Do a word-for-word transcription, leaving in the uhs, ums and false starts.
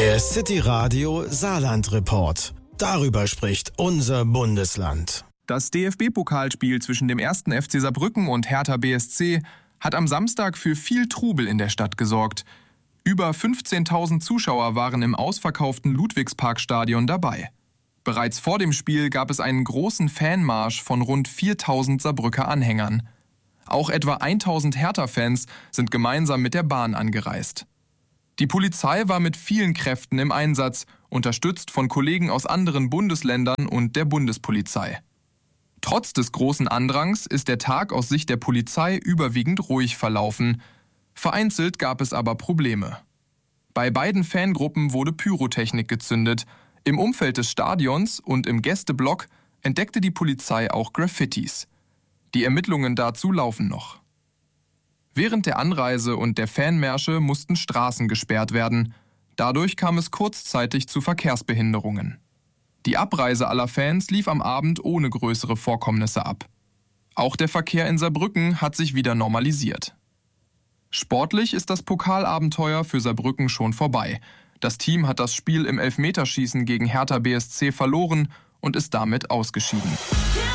Der City Radio Saarland Report. Darüber spricht unser Bundesland. Das D F B-Pokalspiel zwischen dem ersten F C Saarbrücken und Hertha B S C hat am Samstag für viel Trubel in der Stadt gesorgt. Über fünfzehntausend Zuschauer waren im ausverkauften Ludwigsparkstadion dabei. Bereits vor dem Spiel gab es einen großen Fanmarsch von rund viertausend Saarbrücker Anhängern. Auch etwa tausend Hertha-Fans sind gemeinsam mit der Bahn angereist. Die Polizei war mit vielen Kräften im Einsatz, unterstützt von Kollegen aus anderen Bundesländern und der Bundespolizei. Trotz des großen Andrangs ist der Tag aus Sicht der Polizei überwiegend ruhig verlaufen. Vereinzelt gab es aber Probleme. Bei beiden Fangruppen wurde Pyrotechnik gezündet. Im Umfeld des Stadions und im Gästeblock entdeckte die Polizei auch Graffitis. Die Ermittlungen dazu laufen noch. Während der Anreise und der Fanmärsche mussten Straßen gesperrt werden. Dadurch kam es kurzzeitig zu Verkehrsbehinderungen. Die Abreise aller Fans lief am Abend ohne größere Vorkommnisse ab. Auch der Verkehr in Saarbrücken hat sich wieder normalisiert. Sportlich ist das Pokalabenteuer für Saarbrücken schon vorbei. Das Team hat das Spiel im Elfmeterschießen gegen Hertha B S C verloren und ist damit ausgeschieden.